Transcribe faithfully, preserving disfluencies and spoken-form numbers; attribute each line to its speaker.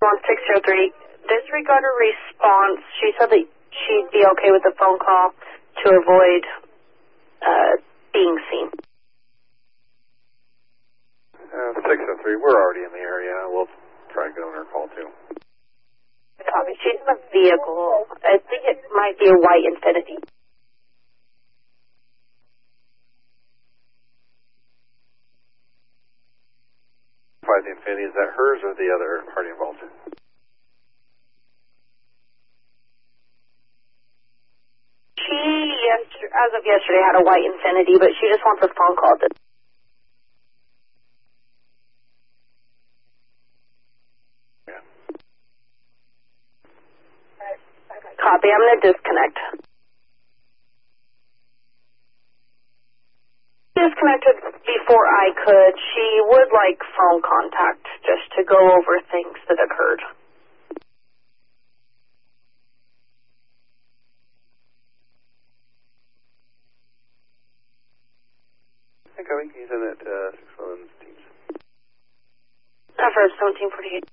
Speaker 1: one six zero three. Disregard her response. She said that she'd be okay with the phone call to avoid uh, being seen.
Speaker 2: Uh, six oh three, we're already in the area. We'll try and get on her call too.
Speaker 1: Copy. She's in a vehicle. I think it might be a white Infiniti.
Speaker 2: The Infiniti, is that hers or the other party involved?
Speaker 1: She, yes, as of yesterday, had a white Infiniti, but she just wants a phone call. To...
Speaker 2: Yeah.
Speaker 1: Copy. I'm going to disconnect. Disconnected before I could. She would like phone contact just to go over things that occurred.
Speaker 2: Hey, Cody, can you send that to uh, six one Teams?
Speaker 1: Affirm seventeen forty-eight.